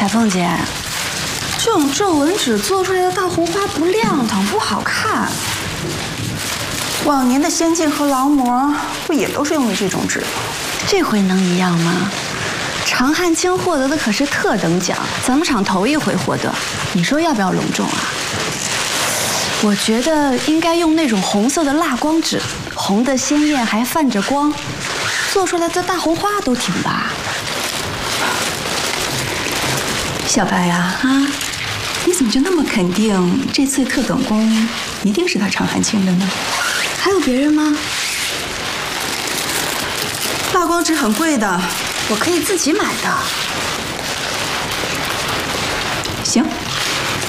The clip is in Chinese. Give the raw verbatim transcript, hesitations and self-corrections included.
彩凤姐，这种皱纹纸做出来的大红花不亮堂，不好看。往年的仙境和劳模不也都是用的这种纸吗？这回能一样吗？常汉卿获得的可是特等奖，咱们厂头一回获得，你说要不要隆重啊？我觉得应该用那种红色的蜡光纸，红的鲜艳还泛着光，做出来的大红花都挺拔。 小白呀，啊，你怎么就那么肯定这次特等功一定是他常汉卿的呢？ 还有别人吗？ 蜡光纸很贵的， 我可以自己买的。 行。